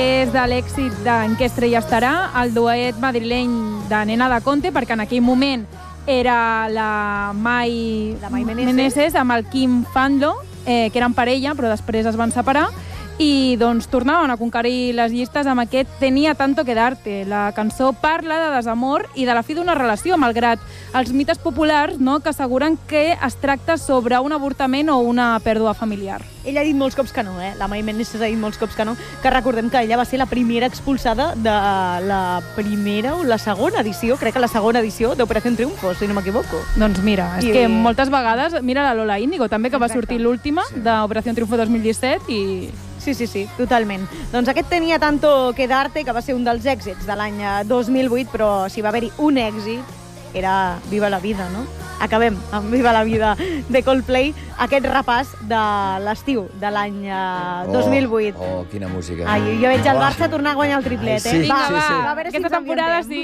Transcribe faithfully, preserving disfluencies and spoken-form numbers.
És de l'èxit d'En què estrella estarà, el duet madrileny de Nena de Conte, perquè en aquell moment era la Mai, la Mai Meneses. Meneses amb el Quim Fandlo, eh, que eren parella, però després es van separar, i doncs tornaven a conquerir les llistes amb aquest Tenía tanto que darte. La cançó parla de desamor i de la fi d'una relació, malgrat els mites populars, no?, que asseguren que es tracta sobre un avortament o una pèrdua familiar. Ella ha dit molts cops que no, eh? La Mai Meneses ha dit molts cops que no, que recordem que ella va ser la primera expulsada de la primera o la segona edició, crec que la segona edició d'Operació Triunfo, si no m'equivoco. Doncs mira, és I... que moltes vegades, mira la Lola Índigo també, que Exacte. va sortir l'última sí. d'Operació Triunfo dos mil disset i... Sí, sí, sí, totalment. Doncs aquest Tenía tanto que darte, que va ser un dels èxits de l'any dos mil vuit, però si va haver-hi un èxit, era Viva la vida, no? Acabem amb Viva la vida de Coldplay, aquest repàs de l'estiu de l'any dos mil vuit. Oh, oh, quina música. Ai, jo veig el Barça tornar a guanyar el triplet, eh? Ai, sí, Vinga, sí, va, sí. va, a veure aquesta si temporada sí.